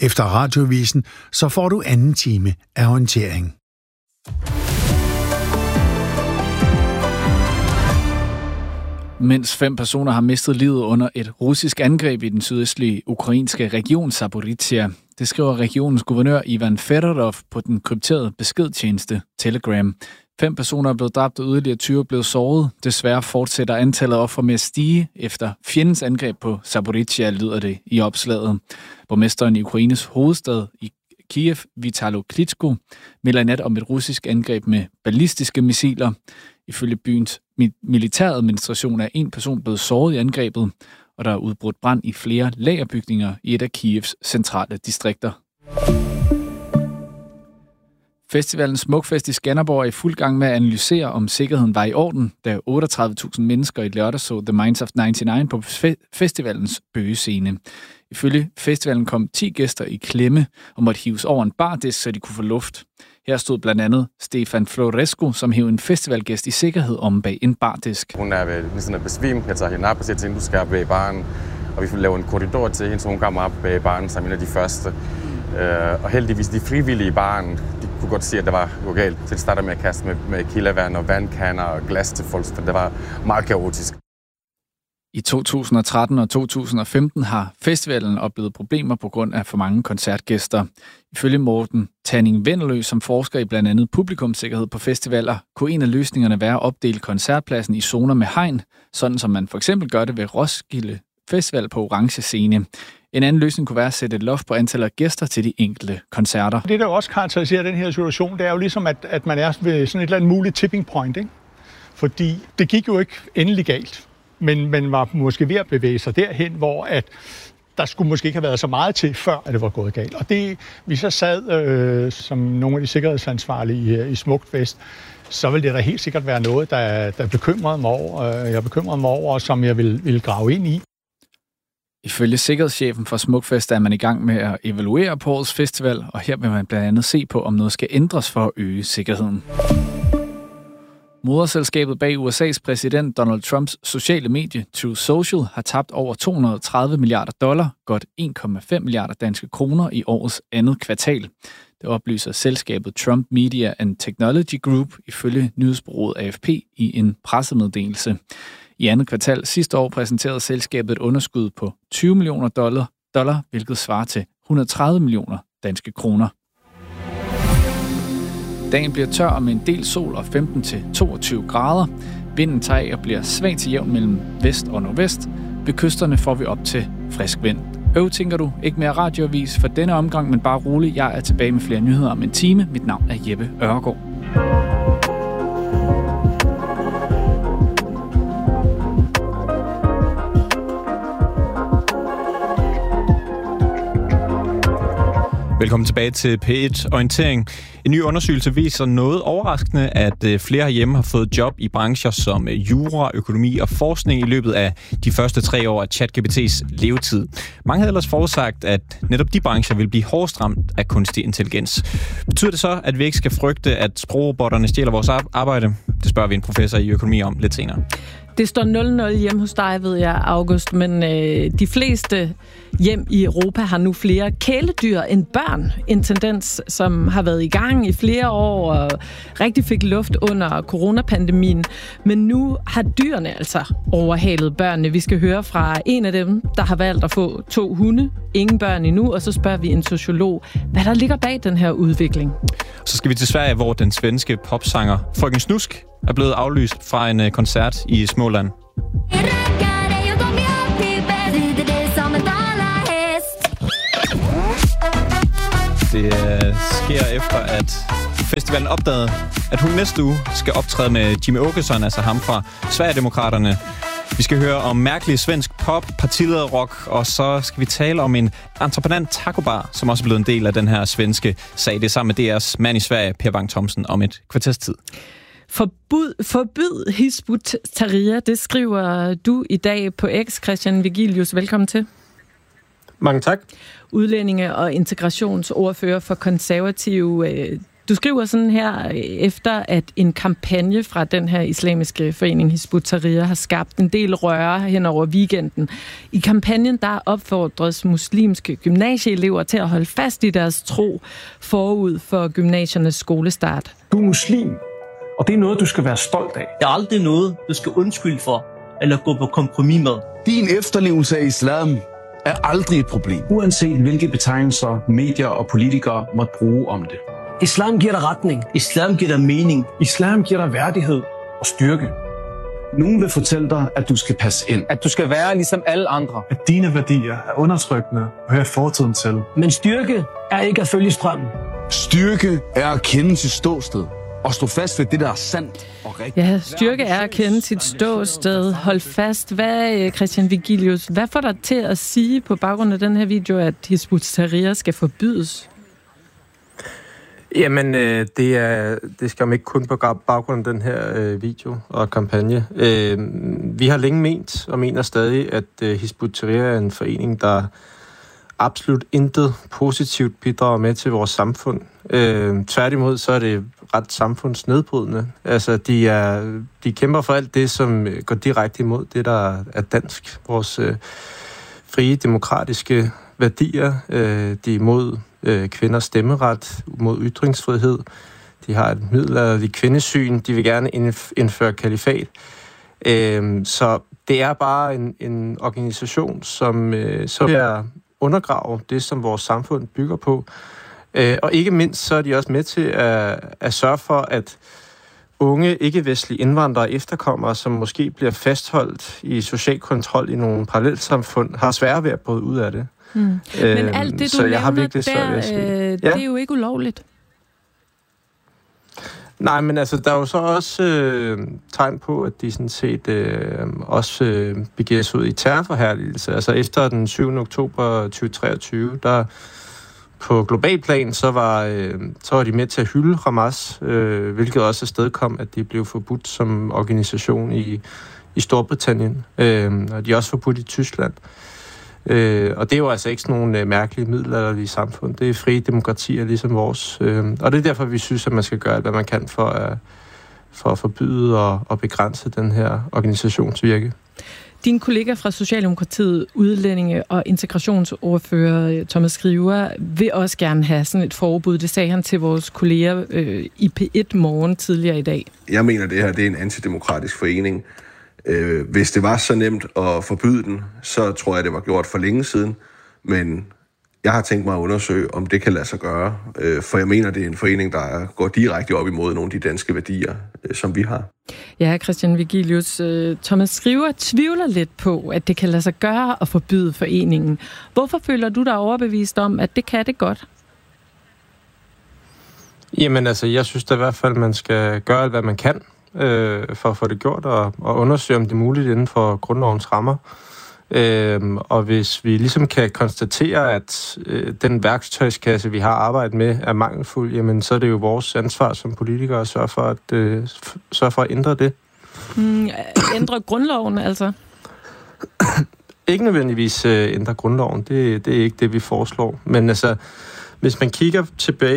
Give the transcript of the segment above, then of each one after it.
Efter radiovisen, så får du anden time af orientering. Mens 5 personer har mistet livet under et russisk angreb i den sydøstlige ukrainske region Zaporizhzhia. Det skriver regionens guvernør Ivan Fedorov på den krypterede beskedtjeneste Telegram. 5 personer er blevet dræbt og yderligere 20 er blevet såret. Desværre fortsætter antallet af ofre med at stige efter fjendens angreb på Zaporizhzhia, lyder det i opslaget. Borgmesteren i Ukraines hovedstad i Kiev, Vitalo Klitschko, melder i nat om et russisk angreb med ballistiske missiler. Ifølge byens militæradministration er 1 person blevet såret i angrebet, og der er udbrudt brand i flere lagerbygninger i et af Kievs centrale distrikter. Festivalen Smukfest i Skanderborg er i fuld gang med at analysere, om sikkerheden var i orden, da 38.000 mennesker i lørdag så The Minds of 99 på festivalens bøgescene. Ifølge festivalen kom 10 gæster i klemme og måtte hives over en bardisk, så de kunne få luft. Her stod blandt andet Stefan Florescu, som hævde en festivalgæst i sikkerhed om bag en bardisk. Hun er næsten besvimt. Jeg tager hende op og siger til hende, du skal bag baren. Og vi får lavet en korridor til hende, så hun kommer op bag baren som en af de første. Og heldigvis de frivillige i baren, de kunne godt se, at det var galt. Så de startede med at kaste med kildevand og vandkanner og glas til folk, for det var meget kaotisk. I 2013 og 2015 har festivalen oplevet problemer på grund af for mange koncertgæster. Ifølge Morten Tanning-Vendelø, som forsker i blandt andet publikumssikkerhed på festivaler, kunne en af løsningerne være at opdele koncertpladsen i zoner med hegn, sådan som man for eksempel gør det ved Roskilde Festival på Orange Scene. En anden løsning kunne være at sætte et loft på antallet af gæster til de enkelte koncerter. Det, der også karakteriserer den her situation, det er jo ligesom, at man er ved sådan et eller andet muligt tipping point, ikke? Fordi det gik jo ikke endelig galt, men man var måske ved at bevæge sig derhen, hvor at der skulle måske ikke have været så meget til, før at det var gået galt. Og det, vi så sad som nogle af de sikkerhedsansvarlige i Smukfest, så vil det da helt sikkert være noget, der bekymrede mig over. Jeg bekymrede mig over, som jeg vil grave ind i. Ifølge sikkerhedschefen for Smukfest er man i gang med at evaluere på årets festival, og her vil man blandt andet se på, om noget skal ændres for at øge sikkerheden. Moderselskabet bag USA's præsident Donald Trumps sociale medie Truth Social har tabt over $230 milliarder, godt 1,5 milliarder danske kroner i årets andet kvartal. Det oplyser selskabet Trump Media and Technology Group ifølge nyhedsbureauet AFP i en pressemeddelelse. I andet kvartal sidste år præsenterede selskabet et underskud på $20 millioner, hvilket svarer til 130 millioner danske kroner. Dagen bliver tør med en del sol og 15-22 grader. Vinden tager af og bliver svag til jævn mellem vest og nordvest. Ved kysterne får vi op til frisk vind. Tænker du, ikke mere radioavis for denne omgang, men bare rolig. Jeg er tilbage med flere nyheder om en time. Mit navn er Jeppe Ørgaard. Velkommen tilbage til P1 Orientering. En ny undersøgelse viser noget overraskende, at flere herhjemme har fået job i brancher som jura, økonomi og forskning i løbet af de første 3 år af ChatGPT's levetid. Mange havde ellers forudsagt, at netop de brancher vil blive hårdest ramt af kunstig intelligens. Betyder det så, at vi ikke skal frygte, at sprogrobotterne stjæler vores arbejde? Det spørger vi en professor i økonomi om lidt senere. Det står 0-0 hjemme hos dig, ved jeg, August, men de fleste hjem i Europa har nu flere kæledyr end børn. En tendens, som har været i gang i flere år og rigtig fik luft under coronapandemien. Men nu har dyrene altså overhalet børnene. Vi skal høre fra en af dem, der har valgt at få 2 hunde, ingen børn endnu, og så spørger vi en sociolog, hvad der ligger bag den her udvikling. Så skal vi til Sverige, hvor den svenske popsanger Frøken Snusk er blevet aflyst fra en koncert i Småland. Det sker efter, at festivalen opdagede, at hun næste uge skal optræde med Jimmy Åkesson, altså ham fra Sverigedemokraterne. Vi skal høre om mærkelig svensk pop, partilederrock, og så skal vi tale om en entreprenant tacobar, som også er blevet en del af den her svenske sag. Det er sammen med DR's mand i Sverige, Per Bang Thomsen, om et kvarters tid. Forbyd Hizb ut-Tahrir, det skriver du i dag på X. Christian Vigilius, velkommen til. Mange tak. Udlændinge- og integrationsordfører for konservative. Du skriver sådan her, efter at en kampagne fra den her islamiske forening Hizb ut-Tahrir har skabt en del røre hen over weekenden. I kampagnen der opfordres muslimske gymnasieelever til at holde fast i deres tro forud for gymnasiernes skolestart. Du er muslim, og det er noget, du skal være stolt af. Det er aldrig noget, du skal undskylde for eller gå på kompromis med. Din efterlevelse af islam er aldrig et problem. Uanset hvilke betegnelser medier og politikere måtte bruge om det. Islam giver dig retning. Islam giver dig mening. Islam giver dig værdighed og styrke. Nogen vil fortælle dig, at du skal passe ind. At du skal være ligesom alle andre. At dine værdier er undertrykkende og hører fortiden til. Men styrke er ikke at følge strømmen. Styrke er at kende sit ståsted og stå fast ved det, der er sandt og rigtigt. Ja, styrke er at kende sit ståsted. Hold fast. Hvad, Christian Vigilius, hvad får dig til at sige på baggrund af den her video, at Hizb ut-Tahrir skal forbydes? Jamen, det skal man ikke kun på baggrund af den her video og kampagne. Vi har længe ment, og mener stadig, at Hizb ut-Tahrir er en forening, der absolut intet positivt bidrager med til vores samfund. Tværtimod, så er det ret samfundsnedbrydende. Altså, de kæmper for alt det, som går direkte imod det, der er dansk. Vores frie, demokratiske værdier. De er imod kvinders stemmeret, mod ytringsfrihed. De har et middelalderligt kvindesyn. De vil gerne indføre kalifat. Så det er bare en organisation, som er undergrave det, som vores samfund bygger på. Og ikke mindst, så er de også med til at sørge for, at unge ikke-vestlige indvandrere og efterkommere, som måske bliver fastholdt i social kontrol i nogle parallelsamfund, har svært ved at bryde ud af det. Men alt det, du nævner der, det er jo ikke ulovligt. Nej, men altså, der er jo så også tegn på, at de sådan set også begiver sig ud i terrorforherligelse. Altså efter den 7. oktober 2023, der på global plan, så var de med til at hylde Hamas, hvilket også afstedkom, at de blev forbudt som organisation i Storbritannien. Og de er også forbudt i Tyskland. Og det er jo altså ikke sådan nogle mærkelige middelalderlige samfund. Det er frie demokratier ligesom vores. Og det er derfor, vi synes, at man skal gøre alt, hvad man kan for at forbyde og begrænse den her organisationsvirke. Din kollega fra Socialdemokratiet, udlændinge- og integrationsordfører Thomas Skriver, vil også gerne have sådan et forbud. Det sagde han til vores kolleger i P1 Morgen tidligere i dag. Jeg mener, det her det er en antidemokratisk forening. Hvis det var så nemt at forbyde den, så tror jeg, det var gjort for længe siden. Men jeg har tænkt mig at undersøge, om det kan lade sig gøre. For jeg mener, det er en forening, der går direkte op imod nogle af de danske værdier, som vi har. Ja, Christian Vigilius. Thomas Skriver tvivler lidt på, at det kan lade sig gøre at forbyde foreningen. Hvorfor føler du dig overbevist om, at det kan det godt? Jamen altså, jeg synes da i hvert fald, at man skal gøre alt, hvad man kan for at få det gjort, og undersøge, om det er muligt inden for grundlovens rammer. Og hvis vi ligesom kan konstatere, at den værktøjskasse, vi har arbejdet med, er mangelfuld, jamen så er det jo vores ansvar som politikere at sørge for at ændre det. Ændre grundloven, altså? Ikke nødvendigvis ændre grundloven. Det er ikke det, vi foreslår. Men altså, hvis man kigger tilbage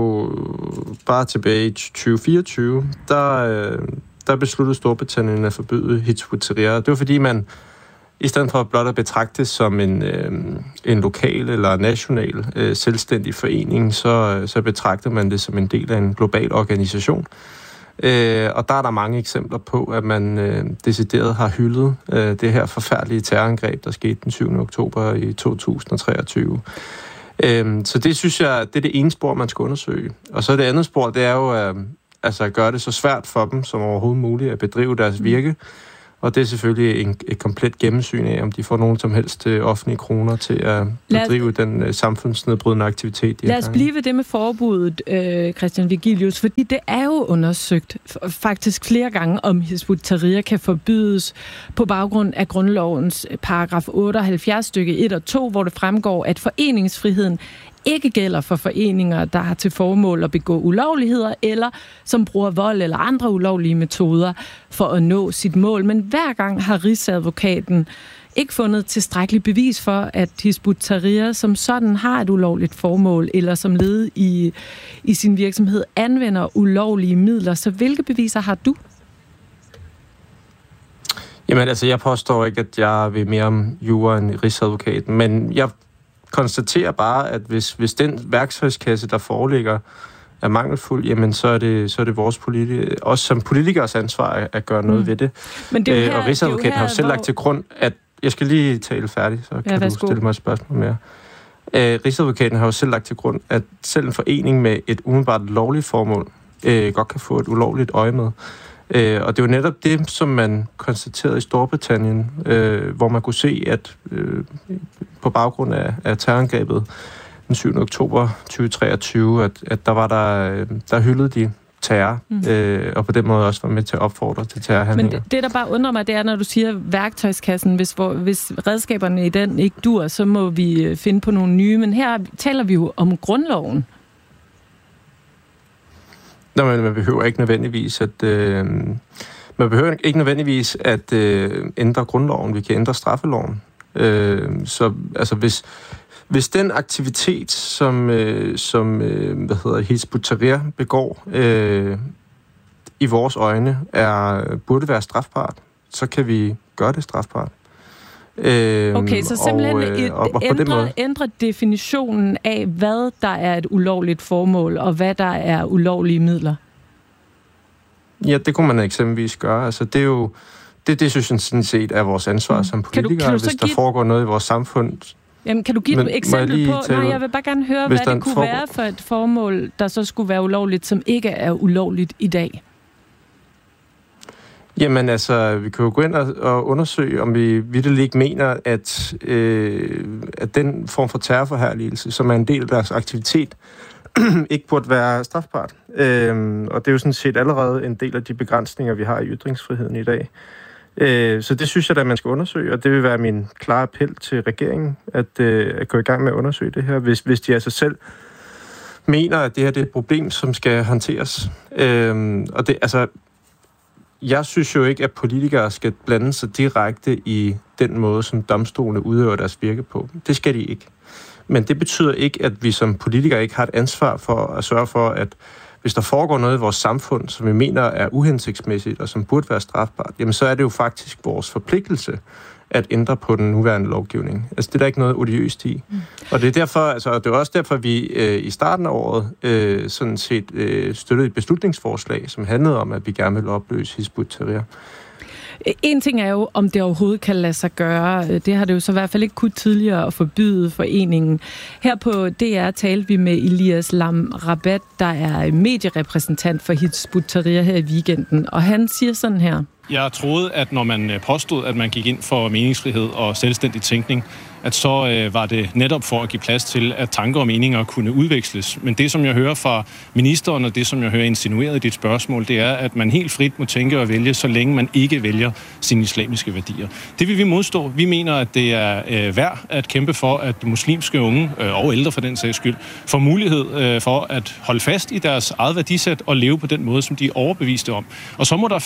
i 2024, der besluttede Storbritannien at forbyde Hizb ut-Tahrir. Det var fordi man i stedet for blot at betragte det som en lokal eller national selvstændig forening, så betragter man det som en del af en global organisation. Og der er der mange eksempler på, at man decideret har hyldet det her forfærdelige terrorangreb, der skete den 7. oktober i 2023. Så det synes jeg, det er det ene spor, man skal undersøge. Og så det andet spor, det er jo at gøre det så svært for dem som overhovedet muligt at bedrive deres virke. Og det er selvfølgelig et komplet gennemsyn af, om de får nogen som helst offentlige kroner til at bedrive den samfundsnedbrydende aktivitet. Lad os blive ved det med forbuddet, Christian Vigilius, fordi det er jo undersøgt faktisk flere gange, om Hizb ut-Tahrir kan forbydes på baggrund af grundlovens paragraf 78 stykke 1 og 2, hvor det fremgår, at foreningsfriheden ikke gælder for foreninger, der har til formål at begå ulovligheder, eller som bruger vold eller andre ulovlige metoder for at nå sit mål. Men hver gang har Rigsadvokaten ikke fundet tilstrækkeligt bevis for, at Hizb ut-Tahrir som sådan har et ulovligt formål, eller som led i sin virksomhed anvender ulovlige midler. Så hvilke beviser har du? Jamen altså, jeg påstår ikke, at jeg ved mere om jura end rigsadvokaten, men jeg konstaterer bare, at hvis den værktøjskasse, der foreligger, er mangelfuld, jamen så er det vores også som politikers ansvar at gøre noget ved det. Men det her, og rigsadvokaten har jo selv lagt til grund, at jeg skal lige tale færdig, så kan du stille mig et spørgsmål mere. Rigsadvokaten har jo selv lagt til grund, at selv en forening med et umiddelbart lovligt formål godt kan få et ulovligt øje med. Og det var netop det, som man konstaterede i Storbritannien, hvor man kunne se, at på baggrund af terrorangrebet den 7. oktober 2023, at der hyldede de terror, og på den måde også var med til at opfordre til terrorhandlinger. Men det, der bare undrer mig, det er, når du siger værktøjskassen, hvis redskaberne i den ikke dur, så må vi finde på nogle nye. Men her taler vi jo om grundloven. Nå, men man behøver ikke nødvendigvis at ændre grundloven. Vi kan ændre straffeloven. Så altså hvis den aktivitet, som Hizb ut-Tahrir begår i vores øjne, burde være strafbart, så kan vi gøre det strafbart. Okay, så simpelthen ændre definitionen af, hvad der er et ulovligt formål, og hvad der er ulovlige midler? Ja, det kunne man eksempelvis gøre. Altså, det er jo det synes jeg sådan set er vores ansvar som politikere, hvis der foregår noget i vores samfund. Jamen, kan du give et eksempel på? Nej, jeg vil bare gerne høre, hvad det kunne være for et formål, der så skulle være ulovligt, som ikke er ulovligt i dag. Jamen altså, vi kan jo gå ind og undersøge, om vi vitterligt ikke mener, at den form for terrorforherligelse, som er en del af deres aktivitet, ikke burde være strafbart. Og det er jo sådan set allerede en del af de begrænsninger, vi har i ytringsfriheden i dag. Så det synes jeg, at man skal undersøge, og det vil være min klare appel til regeringen, at gå i gang med at undersøge det her, hvis de altså selv mener, at det her det er et problem, som skal håndteres. Og det, altså, jeg synes jo ikke, at politikere skal blande sig direkte i den måde, som domstolene udøver deres virke på. Det skal de ikke. Men det betyder ikke, at vi som politikere ikke har et ansvar for at sørge for, at hvis der foregår noget i vores samfund, som vi mener er uhensigtsmæssigt og som burde være strafbart, jamen så er det jo faktisk vores forpligtelse at ændre på den nuværende lovgivning. Altså det er der ikke noget odiøst i. Og det er derfor, altså det er også derfor, vi i starten af året sådan set støttede et beslutningsforslag, som handlede om, at vi gerne vil opløse Hizb ut-Tahrir. En ting er jo, om det overhovedet kan lade sig gøre. Det har det jo så i hvert fald ikke kunnet tidligere at forbyde foreningen. Her på DR talte vi med Elias Lam Rabat, der er medierepræsentant for Hizb ut-Tahrir her i weekenden, og han siger sådan her. Jeg troede, at når man påstod, at man gik ind for meningsfrihed og selvstændig tænkning, at så var det netop for at give plads til, at tanker og meninger kunne udveksles. Men det, som jeg hører fra ministeren, og det, som jeg hører insinueret i dit spørgsmål, det er, at man helt frit må tænke og vælge, så længe man ikke vælger sine islamiske værdier. Det vil vi modstå. Vi mener, at det er værd at kæmpe for, at muslimske unge, og ældre for den sags skyld, får mulighed for at holde fast i deres eget værdisæt og leve på den måde, som de er overbeviste om. Og så må der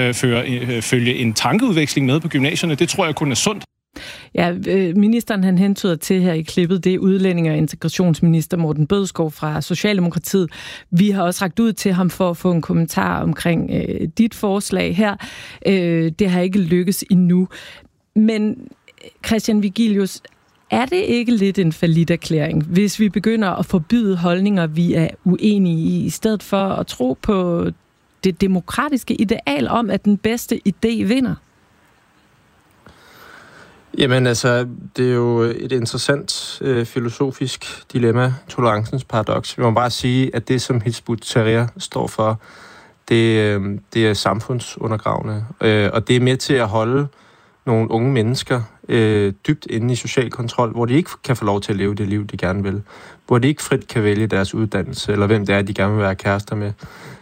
følge en tankeudveksling med på gymnasierne. Det tror jeg kun er sundt. Ja, ministeren han hentyder til her i klippet, det er udlænding- og integrationsminister Morten Bødskov fra Socialdemokratiet. Vi har også rakt ud til ham for at få en kommentar omkring dit forslag her. Det har ikke lykkes endnu. Men Christian Vigilius, er det ikke lidt en falliterklæring, hvis vi begynder at forbyde holdninger, vi er uenige i stedet for at tro på det demokratiske ideal om, at den bedste idé vinder? Jamen altså, det er jo et interessant filosofisk dilemma, tolerancens paradoks. Vi må bare sige, at det, som Hizb ut-Tahrir står for, det er samfundsundergravende. Og det er med til at holde nogle unge mennesker dybt inde i social kontrol, hvor de ikke kan få lov til at leve det liv, de gerne vil. Hvor de ikke frit kan vælge deres uddannelse, eller hvem det er, de gerne vil være kærester med.